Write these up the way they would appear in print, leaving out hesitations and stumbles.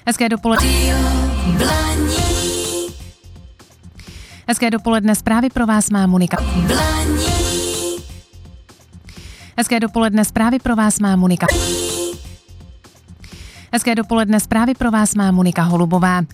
Hezké dopoledne. Hezké dopoledne, zprávy pro vás má Monika. Hezké dopoledne, zprávy pro vás má Monika. Hezké dopoledne, zprávy pro vás má Monika Holubová.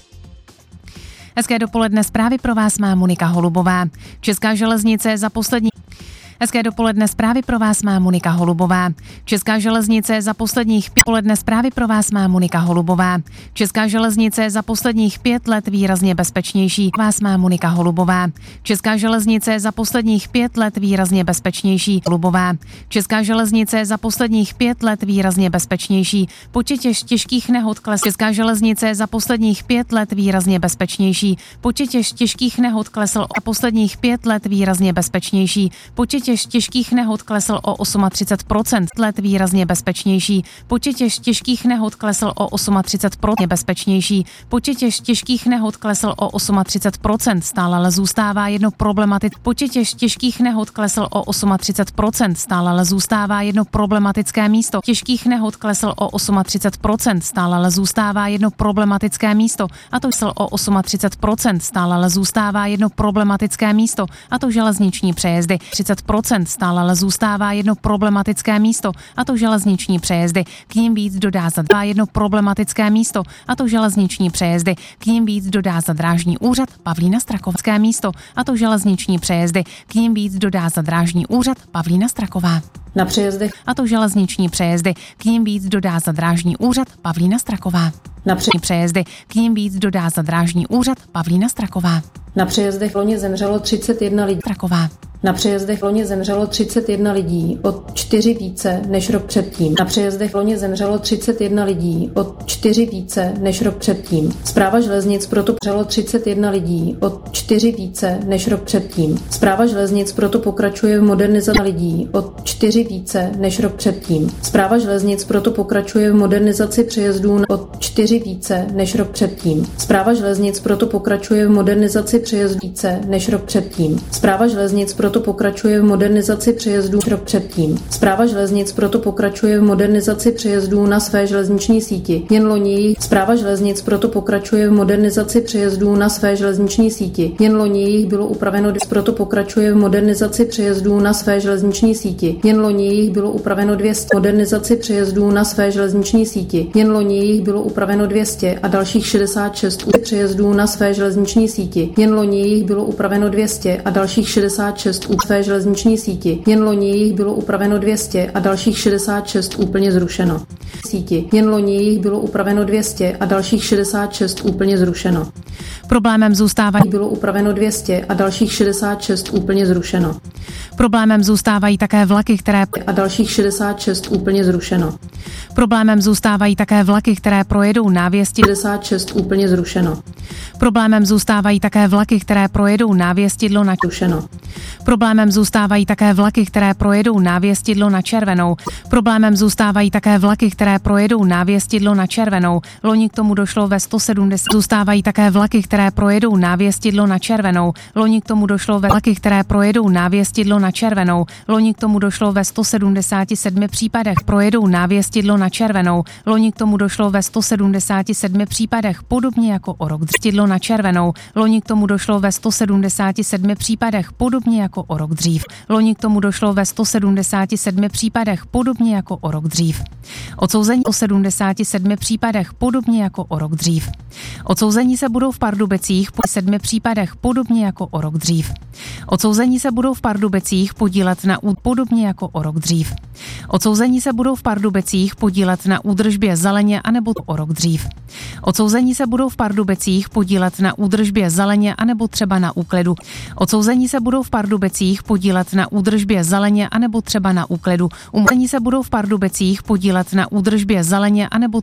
Hezké dopoledne, zprávy pro vás má Monika Holubová. Česká železnice za poslední... Hezké dopoledne, zprávy pro vás má Monika Holubová. Česká železnice za posledních 5 poledne zprávy pro vás má Monika Holubová. Česká železnice za posledních 5 let výrazně bezpečnější. Vás má Monika Holubová. Česká železnice za posledních 5 let výrazně bezpečnější. Holubová. Česká železnice za posledních 5 let výrazně bezpečnější. Počet těžkých nehod klesl. Česká železnice za posledních 5 let výrazně bezpečnější. Počet těžkých nehod klesl a posledních 5 let výrazně bezpečnější. Počet těžkých nehod klesl o 38%, let výrazně bezpečnější. Počet těžkých nehod klesl o 38% bezpečnější. Počet těžkých nehod klesl o 38%, stále ale zůstává jedno problematické. Počet těžkých nehod klesl o 38%, stále ale zůstává jedno problematické místo. Těžkých nehod klesl o 38%, stále ale zůstává jedno problematické místo. A to klesl o 38%, stále ale zůstává jedno problematické místo. A to železniční přejezdy 30%, stále ale zůstává jedno problematické místo, a to železniční přejezdy. K nim víc dodá jedno problematické místo, a to železniční přejezdy. K nim víc dodá Drážní úřad Pavlína Strakovské místo, a to železniční přejezdy. K nim víc dodá Drážní úřad Pavlína Straková. Na přejezdech a to železniční přejezdy. K nim víc dodá Drážní úřad Pavlína Straková. Na přejezdy. K nim víc dodá Drážní úřad Pavlína Straková. Na přejezdech loni zemřelo 31 lidí. Straková. Na přejezdech loni zemřelo 31 lidí, o 4 více než rok předtím. Na přejezdech loni zemřelo 31 lidí, o 4 více než rok předtím. Správa železnic proto zemřelo 31 lidí, o 4 více než rok předtím. Správa železnic proto pokračuje v modernizaci lidí, o 4 více než rok předtím. Správa železnic proto pokračuje v modernizaci přejezdů o 4 více než rok předtím. Správa železnic proto pokračuje v modernizaci přejezdů více než rok předtím. Správa železnic proto pokračuje v modernizaci přejezdů rok předtím. Správa železnic proto pokračuje v modernizaci přejezdů na své železniční síti. Jen loni Správa železnic proto pokračuje v modernizaci přejezdů na své železniční síti. Jen loni jich bylo upraveno, proto pokračuje v modernizaci přejezdů na své železniční síti. Jen loni jich bylo upraveno 200. Modernizaci přejezdů na své železniční síti. Jen loni jich bylo upraveno 200 a dalších 66 přejezdů na své železniční síti. Jen loni jich bylo upraveno 200 a dalších 66 u své železniční síti. Jen loni jich bylo upraveno 200 a dalších 66 úplně zrušeno. Síti. Jen loni jich bylo upraveno 200 a dalších 66 úplně zrušeno. Problémem zůstávají bylo upraveno 200 a dalších 66 úplně zrušeno. Problémem zůstávají také vlaky, které a dalších 66 úplně zrušeno. Problémem zůstávají také vlaky, které projedou návěstidlo 66 úplně zrušeno. Problémem zůstávají také vlaky, které projedou návěstidlo na zrušeno. Problémem zůstávají také vlaky, které projedou návěstidlo na červenou. Problémem zůstávají také vlaky, které projedou návěstidlo na červenou. Loni k tomu došlo ve 170. Zůstávají také vlaky, které projedou návěstidlo na červenou. Loni k tomu došlo ve vlaky, které projedou návěstidlo na červenou. Loni k tomu došlo ve 177 případech. Projedou návěstidlo na červenou. Loni k tomu došlo ve 177 případech, podobně jako o rok dřív. Na červenou. Loni k tomu došlo ve 177 případech, podobně jako o rok dřív. Loni k tomu došlo ve 177 případech, podobně jako o rok dřív. Odsouzení o 77 případech, podobně jako o rok dřív. Odsouzení se budou v Pardubicích po 7 případech, podobně jako o rok dřív. Odsouzení se budou v Pardubicích podílet na podobně jako o rok dřív. Odsouzení se budou v Pardubicích podílet na údržbě zeleně anebo o rok dřív. Odsouzení se budou v Pardubicích podílet na údržbě zeleně anebo třeba na úklidu. Odsouzení se budou v Pardubicích podílet na údržbě zeleně anebo třeba na úklidu. Odsouzení se budou v Pardubicích podílet na údržbě zeleně anebo